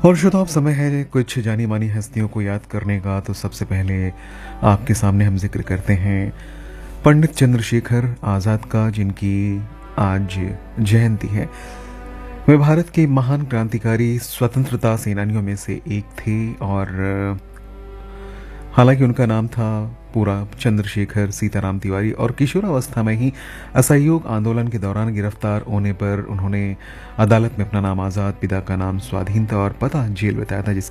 और शुभ समय है कुछ जानी मानी हस्तियों को याद करने का। तो सबसे पहले आपके सामने हम जिक्र करते हैं पंडित चंद्रशेखर आज़ाद का, जिनकी आज जयंती है। वे भारत के महान क्रांतिकारी स्वतंत्रता सेनानियों में से एक थे और हालांकि उनका नाम था पूरा चंद्रशेखर सीताराम तिवारी, और किशोरावस्था में ही असहयोग आंदोलन के दौरान गिरफ्तार होने पर उन्होंने अदालत में अपना नाम आज़ाद, पिता का नाम स्वाधीन था और पता जेल बताया था,